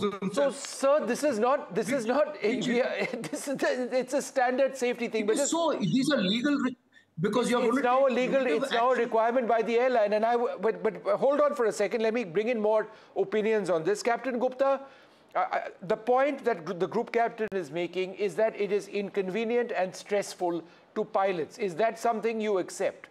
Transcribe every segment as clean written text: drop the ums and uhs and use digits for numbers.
So, sir, this is not, it's a standard safety thing. But so, these are legal, because you're going to now a legal, it's now a requirement by the airline. And but hold on for a second. Let me bring in more opinions on this. Captain Gupta, the point that the group captain is making is that it is inconvenient and stressful to pilots. Is that something you accept?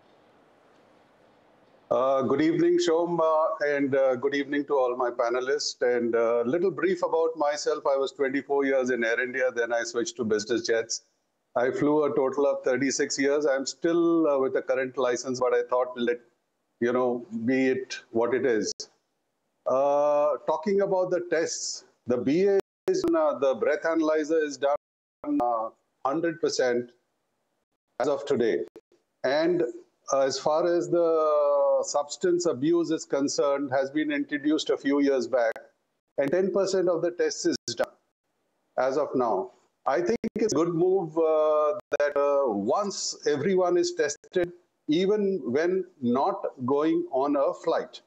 Good evening, Shom, and good evening to all my panelists. And a little brief about myself. I was 24 years in Air India, then I switched to business jets. I flew a total of 36 years. I'm still with a current license, but I thought, let be it what it is. Talking about the tests, the BA is the breath analyzer is done 100% as of today. And as far as the substance abuse is concerned, has been introduced a few years back, and 10% of the tests is done as of now. I think it's a good move that once everyone is tested, even when not going on a flight.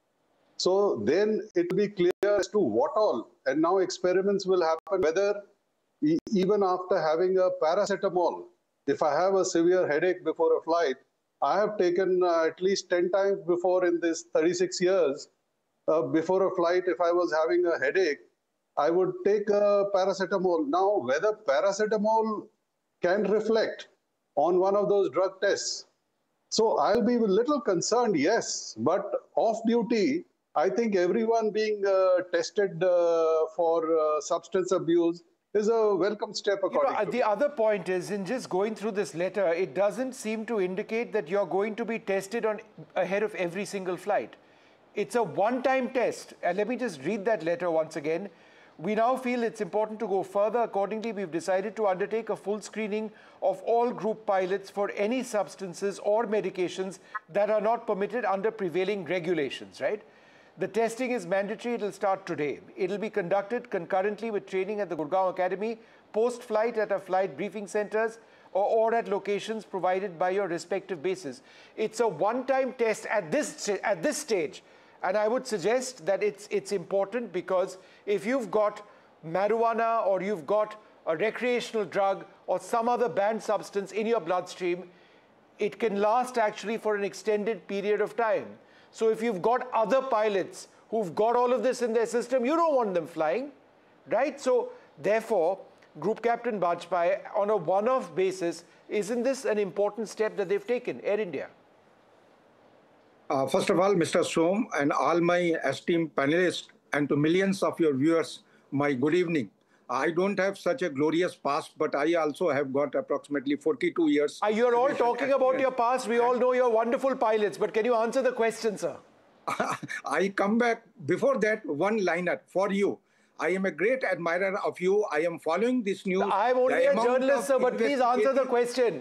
So then it will be clear as to what all, and now experiments will happen, whether even after having a paracetamol, if I have a severe headache before a flight, I have taken at least 10 times before in this 36 years, before a flight, if I was having a headache, I would take a paracetamol. Now, whether paracetamol can reflect on one of those drug tests. So I'll be a little concerned, yes, but off duty, I think everyone being tested for substance abuse is a welcome step, according to me. The other point is, in just going through this letter, it doesn't seem to indicate that you're going to be tested ahead of every single flight. It's a one-time test. And let me just read that letter once again. We now feel it's important to go further. Accordingly, we've decided to undertake a full screening of all group pilots for any substances or medications that are not permitted under prevailing regulations, right? The testing is mandatory. It'll start today. It'll be conducted concurrently with training at the Gurgaon Academy, post-flight at our flight briefing centers, or at locations provided by your respective bases. It's a one-time test at this stage. And I would suggest that it's important, because if you've got marijuana or you've got a recreational drug or some other banned substance in your bloodstream, it can last actually for an extended period of time. So if you've got other pilots who've got all of this in their system, you don't want them flying, right? So therefore, Group Captain Bajpai, on a one-off basis, isn't this an important step that they've taken, Air India? First of all, Mr. Som and all my esteemed panelists, and to millions of your viewers, my good evening. I don't have such a glorious past, but I also have got approximately 42 years. You're all talking about your past. We all know you're wonderful pilots, but can you answer the question, sir? I come back before that one-liner for you. I am a great admirer of you. I am following this news. I'm only a journalist, sir, but please answer the question.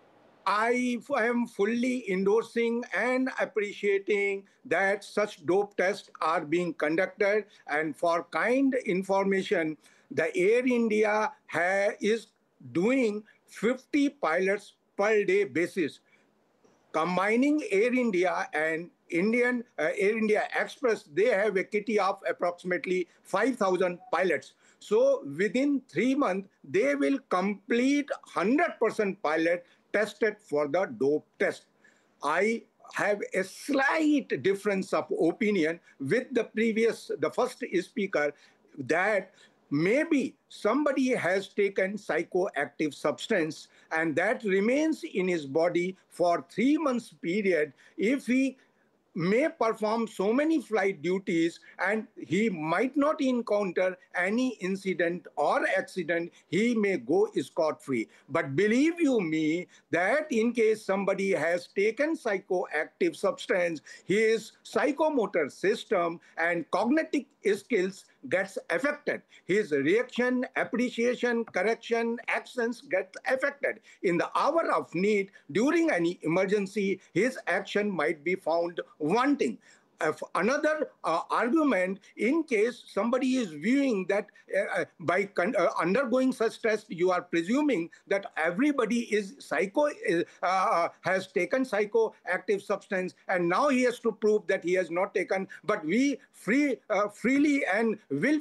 I am fully endorsing and appreciating that such dope tests are being conducted. And for kind information, the Air India is doing 50 pilots per day basis. Combining Air India and Air India Express, they have a kitty of approximately 5,000 pilots. So within 3 months, they will complete 100% pilot tested for the dope test. I have a slight difference of opinion with the first speaker, that maybe somebody has taken psychoactive substance and that remains in his body for 3 months period. If he may perform so many flight duties and he might not encounter any incident or accident, he may go scot-free. But believe you me, that in case somebody has taken psychoactive substance, his psychomotor system and cognitive skills gets affected. His reaction, appreciation, correction, actions get affected. In the hour of need, during any emergency, his action might be found wanting. Another argument, in case somebody is viewing that by undergoing such test, you are presuming that everybody is has taken psychoactive substance, and now he has to prove that he has not taken. But we freely and will